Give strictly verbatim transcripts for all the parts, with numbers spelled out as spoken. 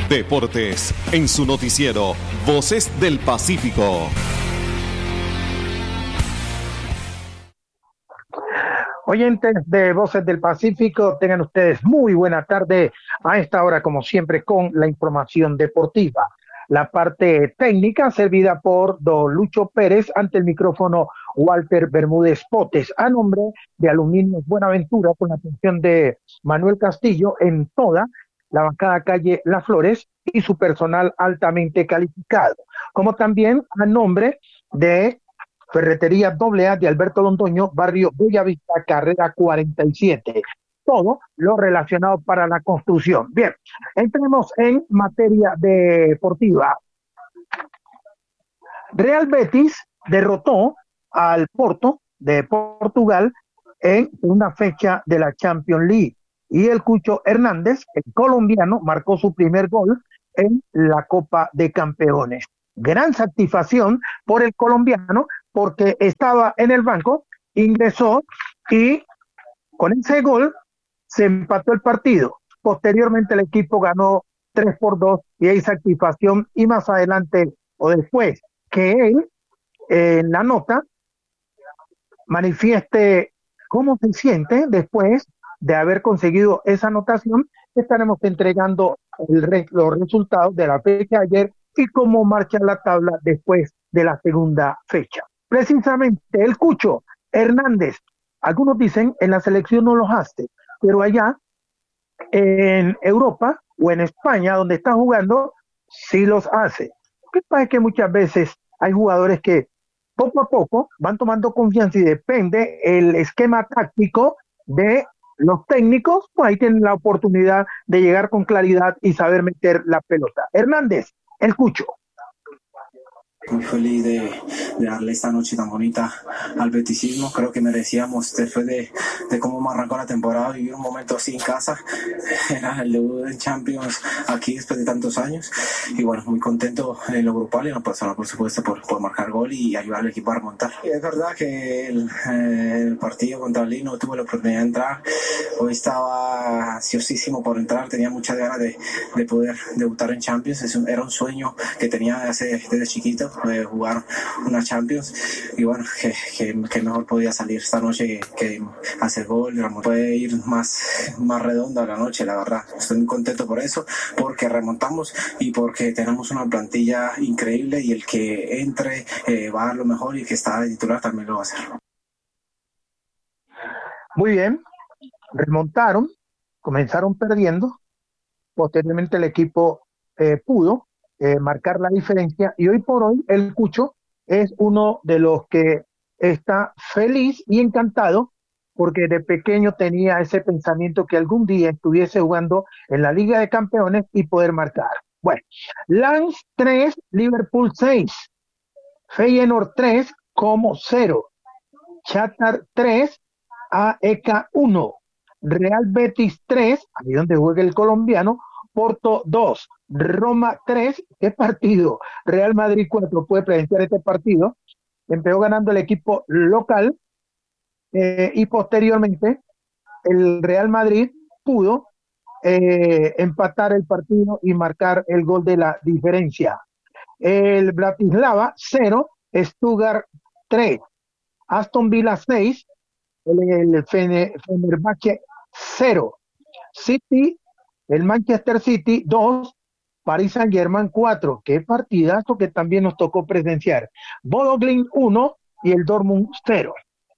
Deportes, en su noticiero Voces del Pacífico. Oyentes de Voces del Pacífico, tengan ustedes muy buena tarde a esta hora, como siempre, con la información deportiva. La parte técnica servida por don Lucho Pérez, ante el micrófono Walter Bermúdez Potes, a nombre de Aluminios Buenaventura, con la atención de Manuel Castillo en toda la bancada calle Las Flores y su personal altamente calificado, como también a nombre de Ferretería doble A de Alberto Londoño, barrio Bellavista, carrera cuarenta y siete. Todo lo relacionado para la construcción. Bien, entremos en materia deportiva. Real Betis derrotó al Porto de Portugal en una fecha de la Champions League. Y el Cucho Hernández, el colombiano, marcó su primer gol en la Copa de Campeones. Gran satisfacción por el colombiano, porque estaba en el banco, ingresó y con ese gol se empató el partido. Posteriormente el equipo ganó tres por dos y hay satisfacción, y más adelante o después que él eh, en la nota manifieste cómo se siente después de haber conseguido esa anotación, estaremos entregando el re- los resultados de la fecha de ayer y cómo marcha la tabla después de la segunda fecha. Precisamente el Cucho Hernández, algunos dicen en la selección no los hace, pero allá en Europa o en España, donde está jugando, sí los hace. Lo que pasa es que muchas veces hay jugadores que poco a poco van tomando confianza y depende el esquema táctico de los técnicos, pues ahí tienen la oportunidad de llegar con claridad y saber meter la pelota. Hernández, el Cucho. Muy feliz de, de darle esta noche tan bonita al beticismo. Creo que merecíamos, después de, de cómo arrancó la temporada, vivir un momento así en casa. Era el debut en Champions aquí después de tantos años. Y bueno, muy contento en lo grupal y en lo personal, por supuesto, por, por marcar gol y ayudar al equipo a remontar. Y es verdad que el, el partido contra el Lille no tuve la oportunidad de entrar. Hoy estaba ansiosísimo por entrar, tenía muchas ganas de, de poder debutar en Champions. Es un, era un sueño que tenía desde, desde chiquito, de jugar una Champions, y bueno, que, que, que mejor podía salir esta noche que, que hacer gol. Puede ir más, más redonda la noche, la verdad. Estoy muy contento por eso, porque remontamos y porque tenemos una plantilla increíble, y el que entre eh, va a dar lo mejor, y el que está de titular también lo va a hacer. Muy bien, remontaron, comenzaron perdiendo, posteriormente el equipo eh, pudo Eh, marcar la diferencia, y hoy por hoy el Cucho es uno de los que está feliz y encantado porque de pequeño tenía ese pensamiento que algún día estuviese jugando en la Liga de Campeones y poder marcar. Bueno, Lens tres, Liverpool seis, Feyenoord tres, Como cero, Shakhtar tres, A E K uno, Real Betis tres, ahí donde juega el colombiano, Porto dos, Roma tres. ¿Qué partido? Real Madrid cuatro. Puede presenciar este partido. Empezó ganando el equipo local eh, y posteriormente el Real Madrid pudo eh, empatar el partido y marcar el gol de la diferencia. El Bratislava cero, Stuttgart tres, Aston Villa seis, el, el Fene, Fenerbahce cero, City, el Manchester City dos, Paris Saint-Germain cuatro. Qué partidazo que también nos tocó presenciar. Bodo Glimt uno y el Dortmund cero.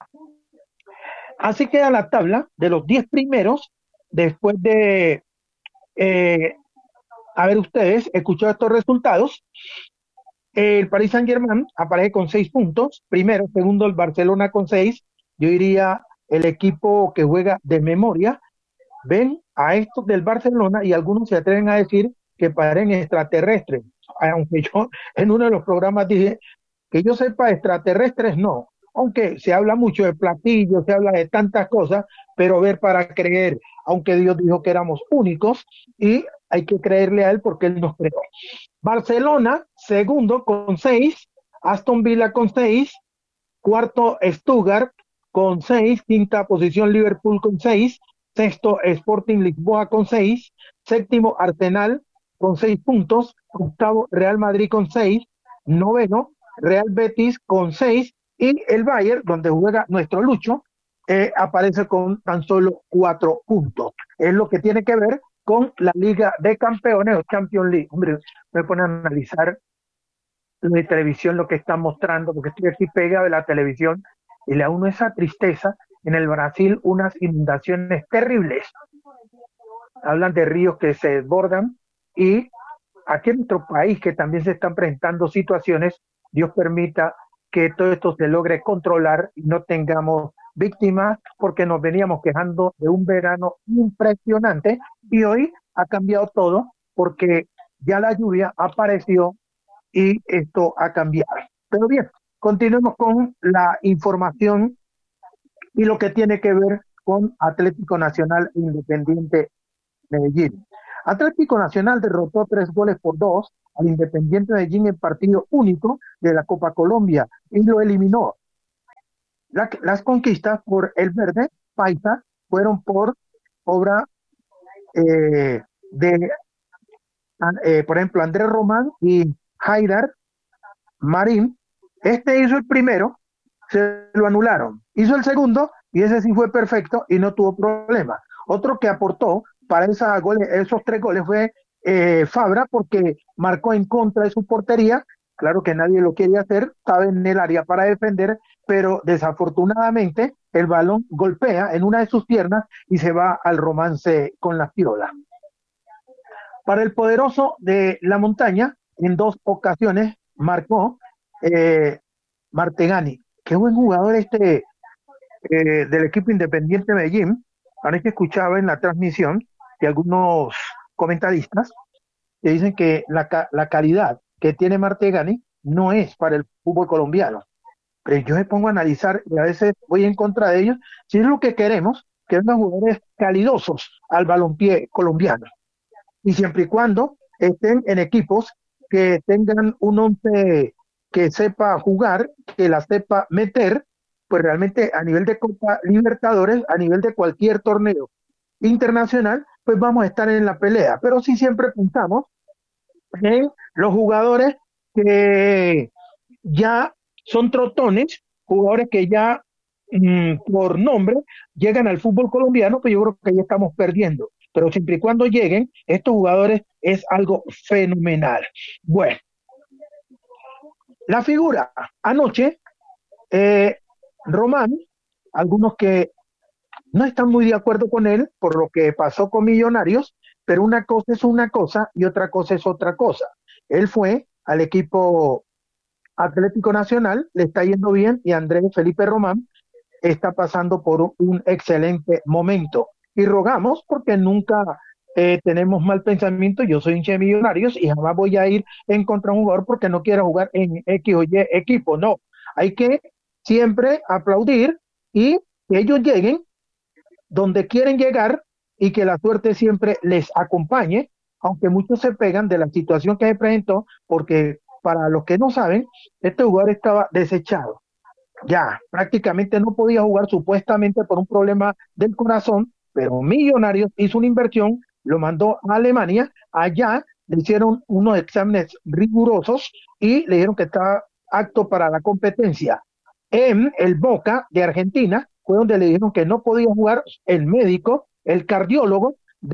Así queda la tabla de los diez primeros, después de, eh, a ver ustedes, escuchado estos resultados. El Paris Saint-Germain aparece con seis puntos, primero, segundo el Barcelona con seis. Yo diría el equipo que juega de memoria. Ven a estos del Barcelona y algunos se atreven a decir que parecen extraterrestres, aunque yo en uno de los programas dije que yo sepa extraterrestres no, aunque se habla mucho de platillos, se habla de tantas cosas, pero ver para creer, aunque Dios dijo que éramos únicos y hay que creerle a él porque él nos creó. Barcelona, segundo con seis, Aston Villa con seis, cuarto Stuttgart con seis, quinta posición Liverpool con seis, sexto Sporting Lisboa con seis, séptimo Arsenal con seis puntos, octavo Real Madrid con seis, noveno Real Betis con seis, y el Bayern, donde juega nuestro Lucho, eh, aparece con tan solo cuatro puntos. Es lo que tiene que ver con la Liga de Campeones o Champions League. Hombre, me pone a analizar de televisión lo que están mostrando, porque estoy aquí pegado de la televisión y le da uno esa tristeza. En el Brasil, unas inundaciones terribles. Hablan de ríos que se desbordan, y aquí en nuestro país, que también se están presentando situaciones, Dios permita que todo esto se logre controlar y no tengamos víctimas, porque nos veníamos quejando de un verano impresionante y hoy ha cambiado todo porque ya la lluvia apareció y esto ha cambiado. Pero bien, continuemos con la información y lo que tiene que ver con Atlético Nacional e Independiente Medellín. Atlético Nacional derrotó tres goles por dos al Independiente Medellín en partido único de la Copa Colombia y lo eliminó. La, las conquistas por el verde paisa fueron por obra eh, de, eh, por ejemplo, Andrés Román y Haidar Marín. Este hizo el primero, se lo anularon. Hizo el segundo y ese sí fue perfecto y no tuvo problema. Otro que aportó para esa goles, esos tres goles fue eh, Fabra, porque marcó en contra de su portería. Claro que nadie lo quería hacer, estaba en el área para defender, pero desafortunadamente el balón golpea en una de sus piernas y se va al romance con la Fiola. Para el poderoso de la montaña, en dos ocasiones marcó eh, Martegani. Qué buen jugador este eh, del equipo Independiente Medellín. Ahora que escuchaba en la transmisión de algunos comentaristas que dicen que la, la calidad que tiene Martegani no es para el fútbol colombiano. Pero yo me pongo a analizar y a veces voy en contra de ellos. Si es lo que queremos, que vengan jugadores calidosos al balompié colombiano. Y siempre y cuando estén en equipos que tengan un once que sepa jugar, que la sepa meter, pues realmente a nivel de Copa Libertadores, a nivel de cualquier torneo internacional, pues vamos a estar en la pelea. Pero sí siempre pensamos en los jugadores que ya son trotones, jugadores que ya mmm, por nombre llegan al fútbol colombiano, pues yo creo que ya estamos perdiendo. Pero siempre y cuando lleguen, estos jugadores es algo fenomenal. Bueno, la figura anoche, eh, Román, algunos que no están muy de acuerdo con él por lo que pasó con Millonarios, pero una cosa es una cosa y otra cosa es otra cosa. Él fue al equipo Atlético Nacional, le está yendo bien, y Andrés Felipe Román está pasando por un, un excelente momento. Y rogamos, porque nunca eh, tenemos mal pensamiento, yo soy hincha de Millonarios y jamás voy a ir en contra de un jugador porque no quiera jugar en X o Y equipo, no. Hay que siempre aplaudir y que ellos lleguen donde quieren llegar y que la suerte siempre les acompañe, aunque muchos se pegan de la situación que se presentó, porque para los que no saben, este jugador estaba desechado. Ya, prácticamente no podía jugar supuestamente por un problema del corazón, pero Millonarios hizo una inversión, lo mandó a Alemania, allá le hicieron unos exámenes rigurosos y le dijeron que estaba apto para la competencia. En el Boca de Argentina fue donde le dijeron que no podía jugar el médico, el cardiólogo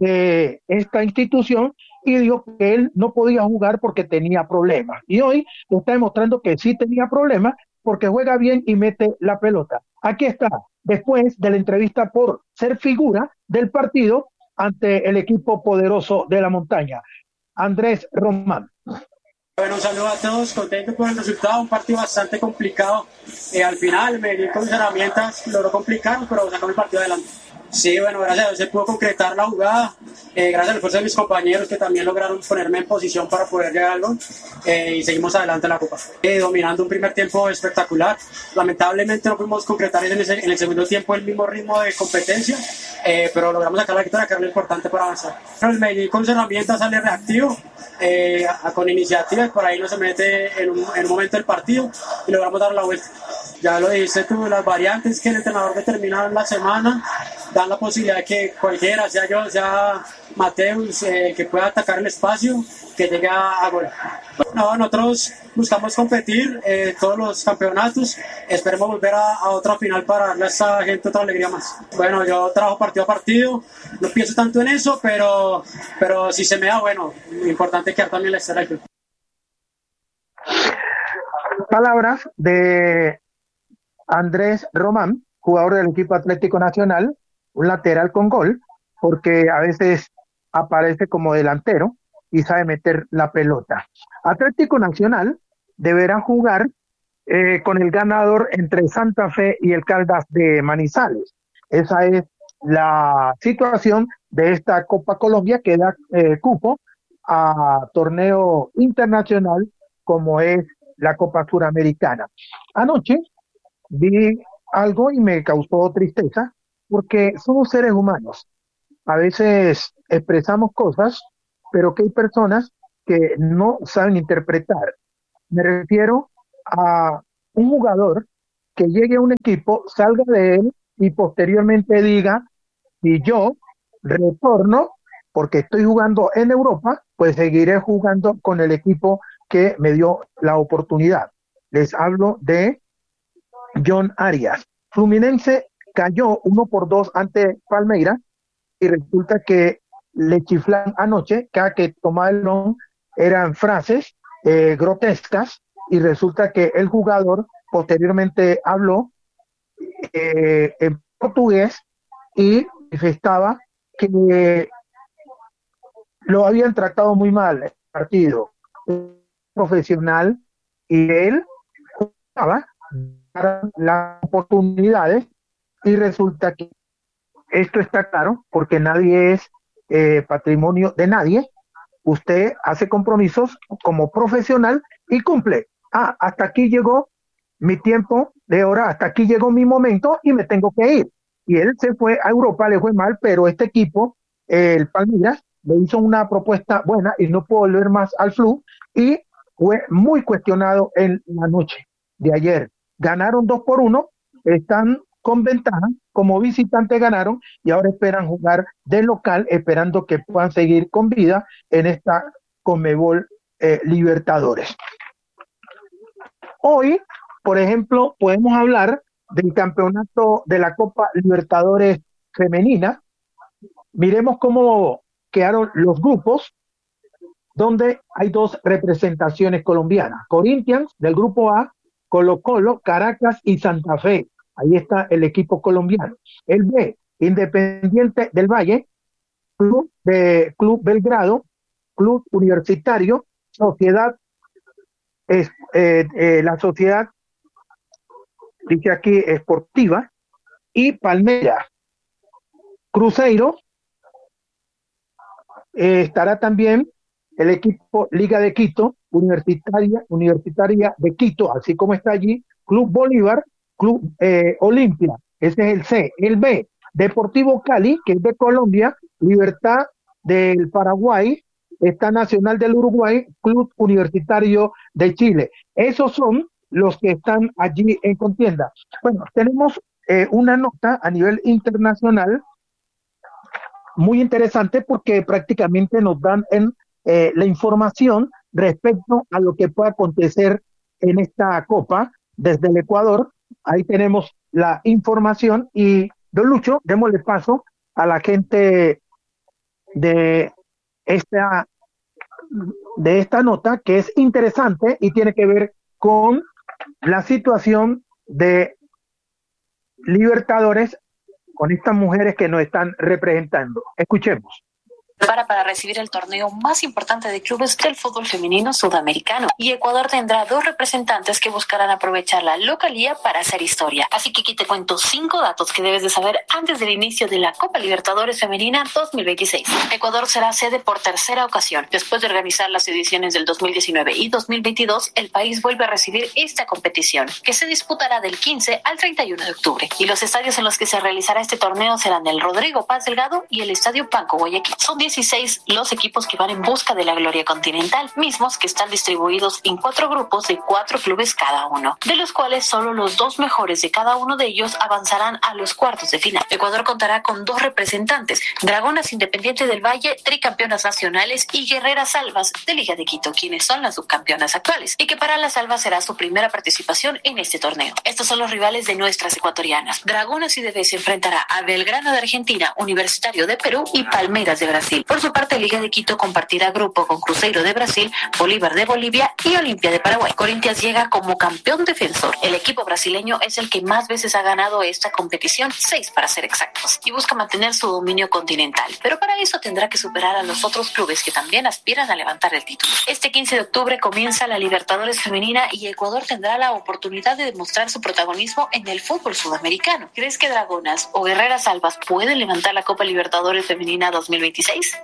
de esta institución, y dijo que él no podía jugar porque tenía problemas. Y hoy está demostrando que sí tenía problemas porque juega bien y mete la pelota. Aquí está, después de la entrevista por ser figura del partido ante el equipo poderoso de la montaña, Andrés Román. Bueno, un saludo a todos, contento por el resultado, un partido bastante complicado. Eh, al final, Medellín con sus herramientas logró complicarnos, pero sacamos el partido adelante. Sí, bueno, gracias a Dios se pudo concretar la jugada, eh, gracias al esfuerzo de mis compañeros que también lograron ponerme en posición para poder llegar al gol, eh, y seguimos adelante en la Copa. Eh, dominando un primer tiempo espectacular, lamentablemente no pudimos concretar en, ese, en el segundo tiempo el mismo ritmo de competencia, eh, pero logramos sacar la victoria, que era lo importante para avanzar. Pero el Medellín con sus herramientas sale reactivo, eh, a, con iniciativa, y por ahí no se mete en un, en un momento del partido y logramos dar la vuelta. Ya lo dijiste tú, las variantes que el entrenador determinó en la semana, dan la posibilidad de que cualquiera, sea yo, sea Mateus, eh, que pueda atacar el espacio, que llegue a, a gol. No, nosotros buscamos competir eh, todos los campeonatos, esperemos volver a, a otra final para darle a esa gente otra alegría más. Bueno, yo trabajo partido a partido, no pienso tanto en eso, pero, pero si se me da, bueno, lo importante es quedar también la escena aquí. Palabras de Andrés Román, jugador del equipo Atlético Nacional, un lateral con gol, porque a veces aparece como delantero y sabe meter la pelota. Atlético Nacional deberá jugar eh, con el ganador entre Santa Fe y el Caldas de Manizales. Esa es la situación de esta Copa Colombia que da eh, cupo a torneo internacional como es la Copa Suramericana. Anoche vi algo y me causó tristeza porque somos seres humanos. A veces expresamos cosas, pero que hay personas que no saben interpretar. Me refiero a un jugador que llegue a un equipo, salga de él y posteriormente diga, si yo retorno, porque estoy jugando en Europa, pues seguiré jugando con el equipo que me dio la oportunidad. Les hablo de John Arias. Fluminense cayó uno por dos ante Palmeiras y resulta que le chiflan anoche, cada que tomaba el balón eran frases eh, grotescas y resulta que el jugador posteriormente habló eh, en portugués y manifestaba que lo habían tratado muy mal el partido profesional y él jugaba para las oportunidades y resulta que esto está claro porque nadie es eh, patrimonio de nadie. Usted hace compromisos como profesional y cumple. Ah, hasta aquí llegó mi tiempo de hora, hasta aquí llegó mi momento y me tengo que ir. Y él se fue a Europa, le fue mal, pero este equipo, eh, el Palmeiras, le hizo una propuesta buena y no pudo volver más al club y fue muy cuestionado en la noche de ayer. Ganaron dos por uno, están con ventaja, como visitantes ganaron y ahora esperan jugar de local, esperando que puedan seguir con vida en esta Conmebol eh, Libertadores. Hoy, por ejemplo, podemos hablar del campeonato de la Copa Libertadores femenina. Miremos cómo quedaron los grupos, donde hay dos representaciones colombianas. Corinthians del grupo A, Colo-Colo, Caracas y Santa Fe. Ahí está el equipo colombiano. El B, Independiente del Valle, Club de Club Belgrado, Club Universitario, Sociedad, es, eh, eh, la Sociedad, dice aquí, Esportiva, y Palmeiras. Cruzeiro, eh, estará también el equipo Liga de Quito, Universitaria, Universitaria de Quito, así como está allí, Club Bolívar, Club eh, Olimpia, ese es el C. El B, Deportivo Cali, que es de Colombia, Libertad del Paraguay, está Nacional del Uruguay, Club Universitario de Chile. Esos son los que están allí en contienda. Bueno, tenemos eh, una nota a nivel internacional muy interesante porque prácticamente nos dan en, eh, la información respecto a lo que puede acontecer en esta Copa desde el Ecuador. Ahí tenemos la información y, don Lucho, démosle paso a la gente de esta, de esta nota que es interesante y tiene que ver con la situación de Libertadores con estas mujeres que nos están representando. Escuchemos. Prepara para recibir el torneo más importante de clubes del fútbol femenino sudamericano y Ecuador tendrá dos representantes que buscarán aprovechar la localía para hacer historia. Así que aquí te cuento cinco datos que debes de saber antes del inicio de la Copa Libertadores Femenina dos mil veintiséis. Ecuador será sede por tercera ocasión. Después de organizar las ediciones del dos mil diecinueve y dos mil veintidós, el país vuelve a recibir esta competición, que se disputará del quince al treinta y uno de octubre. Y los estadios en los que se realizará este torneo serán el Rodrigo Paz Delgado y el Estadio Banco Guayaquil. Son dieciséis los equipos que van en busca de la gloria continental, mismos que están distribuidos en cuatro grupos de cuatro clubes cada uno, de los cuales solo los dos mejores de cada uno de ellos avanzarán a los cuartos de final. Ecuador contará con dos representantes, Dragonas Independiente del Valle, tricampeonas nacionales, y Guerreras Albas de Liga de Quito, quienes son las subcampeonas actuales, y que para las Albas será su primera participación en este torneo. Estos son los rivales de nuestras ecuatorianas. Dragonas I D B se enfrentará a Belgrano de Argentina, Universitario de Perú y Palmeiras de Brasil. Por su parte, Liga de Quito compartirá grupo con Cruzeiro de Brasil, Bolívar de Bolivia y Olimpia de Paraguay. Corinthians llega como campeón defensor. El equipo brasileño es el que más veces ha ganado esta competición, seis para ser exactos, y busca mantener su dominio continental. Pero para eso tendrá que superar a los otros clubes que también aspiran a levantar el título. Este quince de octubre comienza la Libertadores Femenina y Ecuador tendrá la oportunidad de demostrar su protagonismo en el fútbol sudamericano. ¿Crees que Dragonas o Guerreras Albas pueden levantar la Copa Libertadores Femenina dos mil veintiséis?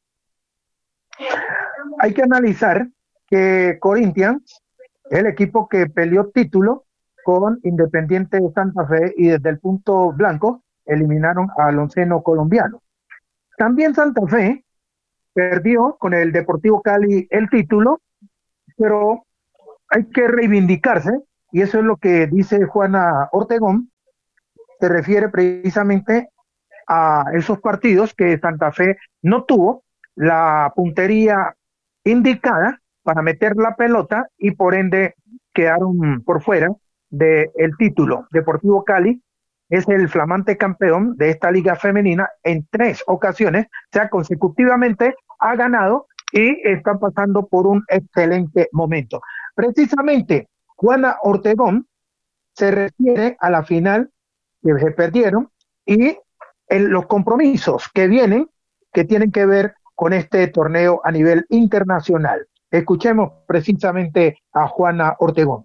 Hay que analizar que Corinthians es el equipo que peleó título con Independiente de Santa Fe y desde el punto blanco eliminaron al onceno colombiano. También Santa Fe perdió con el Deportivo Cali el título, pero hay que reivindicarse, y eso es lo que dice Juana Ortegón. Se refiere precisamente a esos partidos que Santa Fe no tuvo la puntería indicada para meter la pelota y por ende quedaron por fuera del título. Deportivo Cali es el flamante campeón de esta liga femenina en tres ocasiones, o sea, consecutivamente ha ganado y están pasando por un excelente momento. Precisamente, Juana Ortegón se refiere a la final que se perdieron y en los compromisos que vienen, que tienen que ver con este torneo a nivel internacional. Escuchemos precisamente a Juana Ortegón.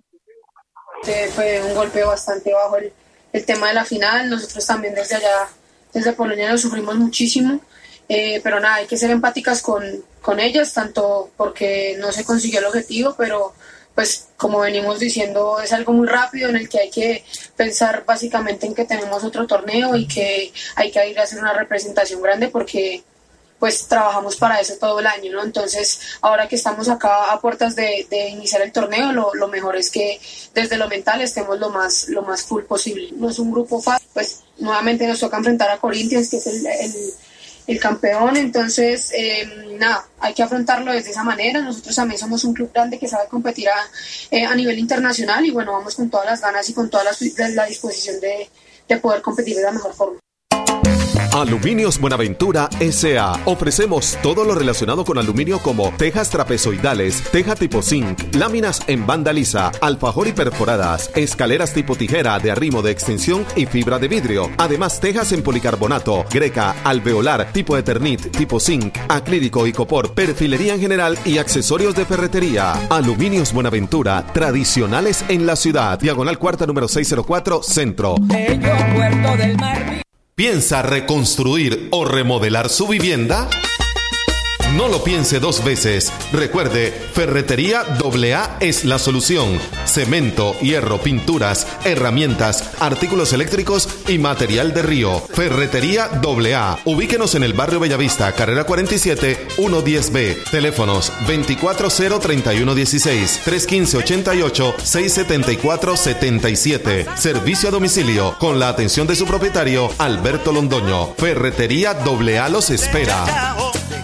Fue un golpe bastante bajo el, el tema de la final. Nosotros también desde allá, desde Polonia, lo sufrimos muchísimo. Eh, pero nada, hay que ser empáticas con, con ellas, tanto porque no se consiguió el objetivo, pero pues como venimos diciendo, es algo muy rápido en el que hay que pensar básicamente en que tenemos otro torneo y que hay que ir a hacer una representación grande porque pues trabajamos para eso todo el año, ¿no? Entonces, ahora que estamos acá a puertas de, de iniciar el torneo, lo, lo mejor es que desde lo mental estemos lo más, lo más full posible. No es un grupo fácil, pues nuevamente nos toca enfrentar a Corinthians, que es el, el, el campeón, entonces, eh, nada, hay que afrontarlo desde esa manera. Nosotros también somos un club grande que sabe competir a, eh, a nivel internacional y bueno, vamos con todas las ganas y con toda la, la disposición de, de poder competir de la mejor forma. Aluminios Buenaventura S A Ofrecemos todo lo relacionado con aluminio como tejas trapezoidales, teja tipo zinc, láminas en banda lisa, alfajor y perforadas, escaleras tipo tijera de arrimo de extensión y fibra de vidrio. Además, tejas en policarbonato, greca, alveolar, tipo eternit, tipo zinc, acrílico y copor, perfilería en general y accesorios de ferretería. Aluminios Buenaventura, tradicionales en la ciudad. Diagonal cuarta número seiscientos cuatro, Centro. Bello Puerto del Mar. ¿Piensa reconstruir o remodelar su vivienda? No lo piense dos veces. Recuerde, Ferretería A A es la solución. Cemento, hierro, pinturas, herramientas, artículos eléctricos y material de río. Ferretería A A. Ubíquenos en el barrio Bellavista, carrera cuarenta y siete, ciento diez B. Teléfonos veinticuatro cero treinta y uno dieciséis, trescientos quince ochenta y ocho, seiscientos setenta y cuatro setenta y siete. Servicio a domicilio con la atención de su propietario, Alberto Londoño. Ferretería A A los espera.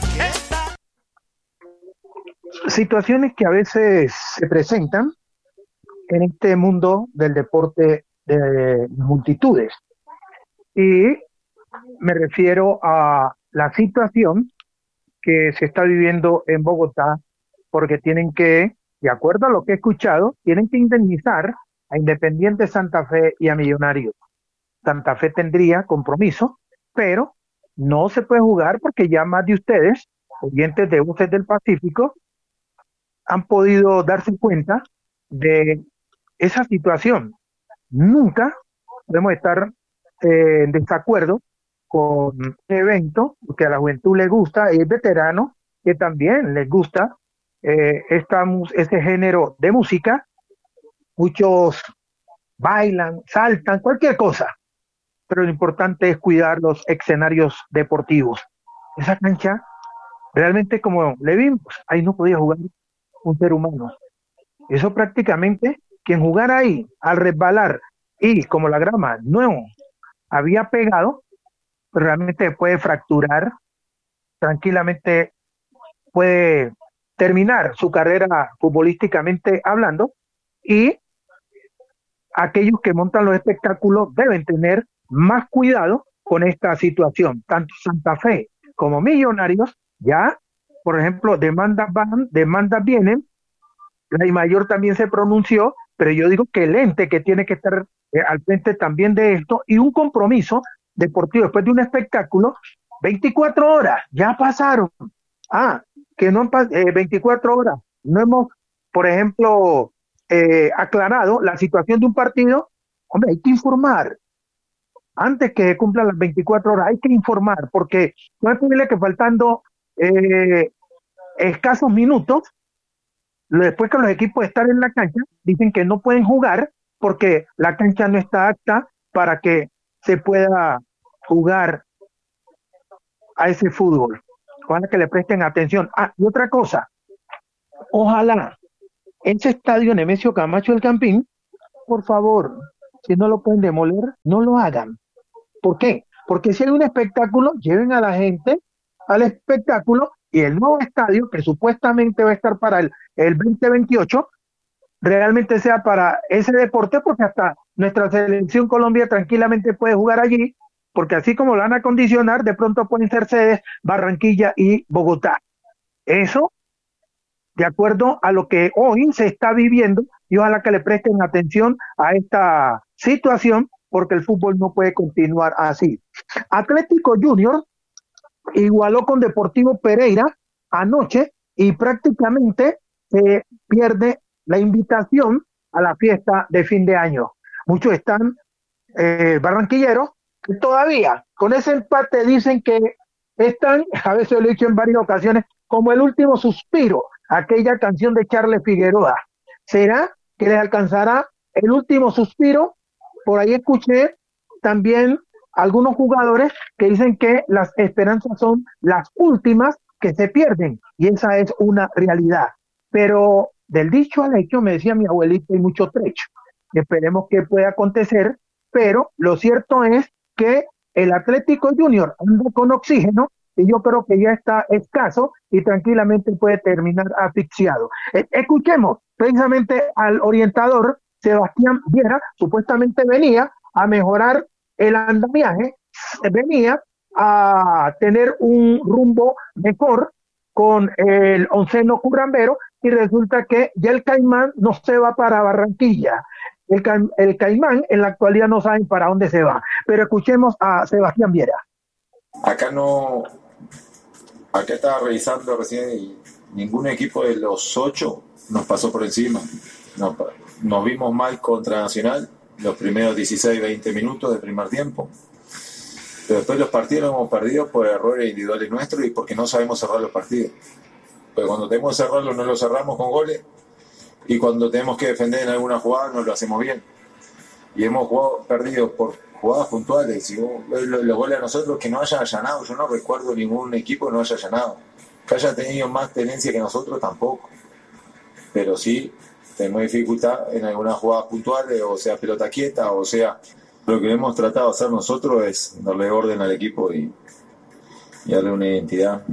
Situaciones que a veces se presentan en este mundo del deporte de multitudes. Y me refiero a la situación que se está viviendo en Bogotá, porque tienen que, de acuerdo a lo que he escuchado, tienen que indemnizar a Independiente Santa Fe y a Millonarios. Santa Fe tendría compromiso, pero no se puede jugar porque ya más de ustedes, oyentes de Voces del Pacífico, han podido darse cuenta de esa situación. Nunca podemos estar eh, en desacuerdo con un evento que a la juventud le gusta, y veterano que también les gusta eh, esta, ese género de música. Muchos bailan, saltan, cualquier cosa, pero lo importante es cuidar los escenarios deportivos. Esa cancha realmente como le vimos, ahí no podía jugar un ser humano. Eso prácticamente, quien jugara ahí al resbalar y como la grama no había pegado, pues realmente puede fracturar, tranquilamente puede terminar su carrera futbolísticamente hablando, y aquellos que montan los espectáculos deben tener más cuidado con esta situación. Tanto Santa Fe como Millonarios, ya, por ejemplo, demandas van, demandas vienen, la DIMAYOR también se pronunció, pero yo digo que el ente que tiene que estar eh, al frente también de esto, y un compromiso deportivo después de un espectáculo, veinticuatro horas, ya pasaron. Ah, que no han pas- eh, veinticuatro horas, no hemos, por ejemplo, eh, aclarado la situación de un partido. Hombre, hay que informar. Antes que cumplan las veinticuatro horas, hay que informar, porque no es posible que faltando eh, escasos minutos, después que los equipos están en la cancha, dicen que no pueden jugar porque la cancha no está apta para que se pueda jugar a ese fútbol. Ojalá que le presten atención. Ah, y otra cosa, ojalá ese estadio Nemesio Camacho del Campín, por favor, si no lo pueden demoler, no lo hagan. ¿Por qué? Porque si hay un espectáculo, lleven a la gente al espectáculo, y el nuevo estadio, que supuestamente va a estar para el, el veinte veintiocho, realmente sea para ese deporte, porque hasta nuestra selección Colombia tranquilamente puede jugar allí, porque así como lo van a condicionar, de pronto pueden ser sedes Barranquilla y Bogotá. Eso, de acuerdo a lo que hoy se está viviendo, y ojalá que le presten atención a esta situación, porque el fútbol no puede continuar así. Atlético Junior igualó con Deportivo Pereira anoche y prácticamente se pierde la invitación a la fiesta de fin de año. Muchos están eh, barranquilleros que todavía con ese empate dicen que están, a veces lo he dicho en varias ocasiones, como el último suspiro, aquella canción de Charles Figueroa. ¿Será que les alcanzará el último suspiro? Por ahí escuché también algunos jugadores que dicen que las esperanzas son las últimas que se pierden, y esa es una realidad. Pero del dicho al hecho, me decía mi abuelita, hay mucho trecho. Esperemos que pueda acontecer, pero lo cierto es que el Atlético Junior anda con oxígeno, y yo creo que ya está escaso y tranquilamente puede terminar asfixiado. Eh, escuchemos precisamente al orientador Sebastián Viera. Supuestamente venía a mejorar el andamiaje, venía a tener un rumbo mejor con el onceno currambero, y resulta que ya el Caimán no se va para Barranquilla. El, ca el Caimán en la actualidad no saben para dónde se va. Pero escuchemos a Sebastián Viera. Acá no, acá estaba revisando recién y ningún equipo de los ocho nos pasó por encima. Nos, nos vimos mal contra Nacional los primeros dieciséis veinte minutos del primer tiempo. Pero después los partidos los hemos perdido por errores individuales nuestros y porque no sabemos cerrar los partidos. Pero cuando tenemos que cerrarlos no los cerramos con goles, y cuando tenemos que defender en alguna jugada no lo hacemos bien. Y hemos jugado, perdido por jugadas puntuales. Si vos ves los goles a nosotros que no hayan allanado, yo no recuerdo ningún equipo que no haya allanado. Que haya tenido más tenencia que nosotros tampoco. Pero sí tenemos dificultad en algunas jugadas puntuales, o sea pelota quieta, o sea, lo que hemos tratado de hacer nosotros es darle orden al equipo y, y darle una identidad.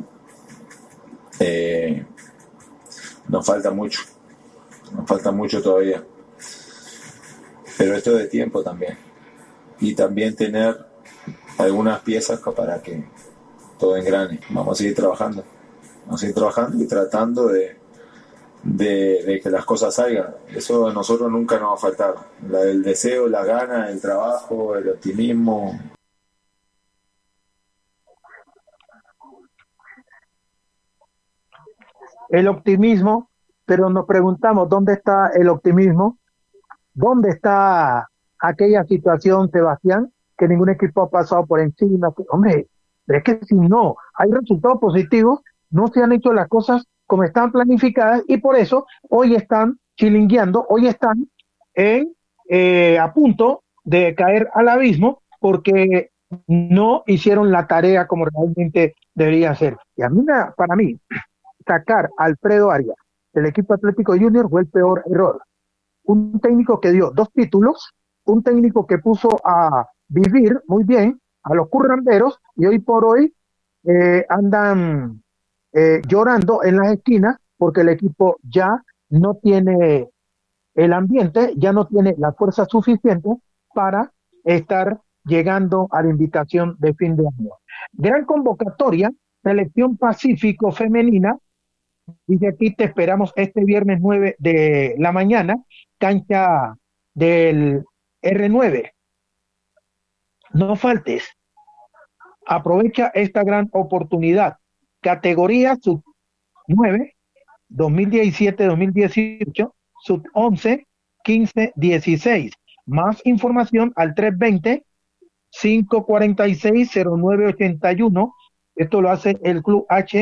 Eh, nos falta mucho, nos falta mucho todavía, pero esto es de tiempo también, y también tener algunas piezas para que todo engrane. Vamos a seguir trabajando, vamos a seguir trabajando y tratando de De, de que las cosas salgan. Eso a nosotros nunca nos va a faltar. La, el deseo, la gana, el trabajo, el optimismo. El optimismo, pero nos preguntamos dónde está el optimismo, dónde está aquella situación, Sebastián, que ningún equipo ha pasado por encima. Hombre, pero es que si no hay resultados positivos, no se han hecho las cosas como están planificadas, y por eso hoy están chilingueando, hoy están en, eh, a punto de caer al abismo, porque no hicieron la tarea como realmente debería ser. Y a mí, para mí, sacar a Alfredo Arias del equipo Atlético Junior fue el peor error. Un técnico que dio dos títulos, un técnico que puso a vivir muy bien a los curranderos y hoy por hoy eh, andan eh, llorando en las esquinas porque el equipo ya no tiene el ambiente, ya no tiene la fuerza suficiente para estar llegando a la invitación de fin de año. Gran convocatoria, Selección Pacífico femenina, dice aquí te esperamos este viernes nueve de la mañana, cancha del R nueve. No faltes, aprovecha esta gran oportunidad. Categoría sub nueve, dos mil diecisiete dos mil dieciocho, sub once, quince, dieciséis. Más información al tres veinte, cinco cuarenta y seis, cero nueve ochenta y uno. Esto lo hace el Club H,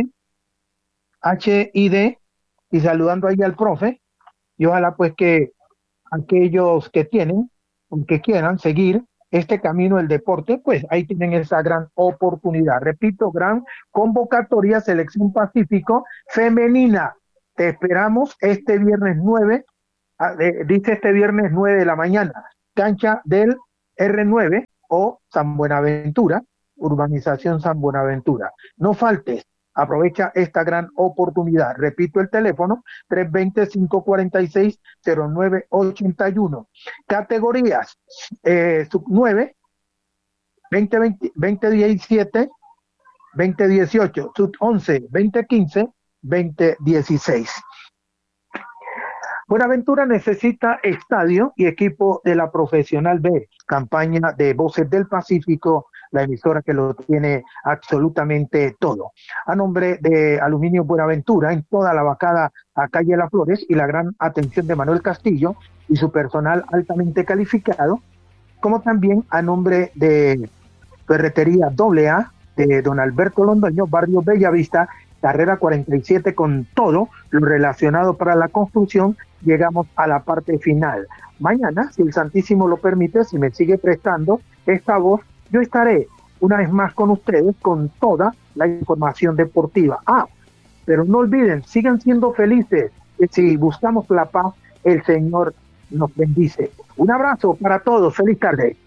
H I D, y saludando ahí al profe, y ojalá pues que aquellos que tienen, que quieran seguir este camino del deporte, pues ahí tienen esa gran oportunidad. Repito, gran convocatoria, Selección Pacífico femenina. Te esperamos este viernes nueve, eh, dice este viernes nueve de la mañana, cancha del R nueve o San Buenaventura, Urbanización San Buenaventura. No faltes, aprovecha esta gran oportunidad. Repito el teléfono, tres veinte, cinco cuarenta y seis, cero nueve ochenta y uno. Categorías, eh, sub nueve, veinte, veinte, veinte diecisiete, veinte dieciocho, sub once, veinte quince, veinte dieciséis. Buenaventura necesita estadio y equipo de la Profesional B, campaña de Voces del Pacífico, la emisora que lo tiene absolutamente todo. A nombre de Aluminio Buenaventura, en toda la vacada a Calle Las Flores y la gran atención de Manuel Castillo y su personal altamente calificado, como también a nombre de Ferretería doble A de don Alberto Londoño, barrio Bellavista, carrera cuarenta y siete, con todo lo relacionado para la construcción. Llegamos a la parte final. Mañana, si el Santísimo lo permite, si me sigue prestando esta voz, yo estaré una vez más con ustedes con toda la información deportiva. Ah, pero no olviden, sigan siendo felices. Si buscamos la paz, el Señor nos bendice. Un abrazo para todos. Feliz tarde.